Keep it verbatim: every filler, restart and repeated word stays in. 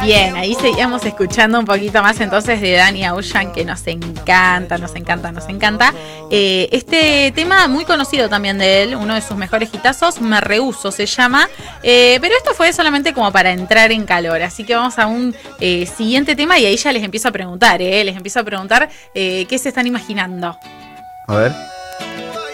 Bien, ahí seguíamos escuchando un poquito más entonces de Danny Ocean, que nos encanta, nos encanta, nos encanta. Eh, este tema muy conocido también de él, uno de sus mejores hitazos, Me Rehuso se llama, eh, pero esto fue solamente como para entrar en calor, así que vamos a un eh, siguiente tema y ahí ya les empiezo a preguntar, eh, les empiezo a preguntar eh, qué se están imaginando. A ver.